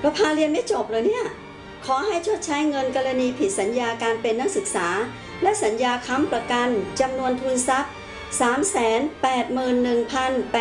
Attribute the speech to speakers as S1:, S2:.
S1: ประภาเรียนไม่จบเลยเนี่ยขอให้ชดใช้เงินกรณีผิดสัญญาการเป็นนักศึกษาและสัญญาค้ำประกันจำนวนทุนทรัพย์ 381,800